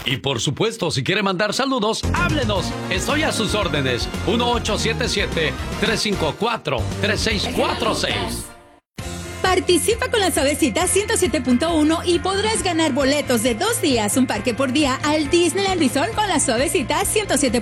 Y por supuesto, si quiere mandar saludos, háblenos. Estoy a sus órdenes. 1877-354-3646. Participa con la Suavecita 107.1 y podrás ganar boletos de 2 días, un parque por día al Disneyland Resort con la Suavecita 107.1.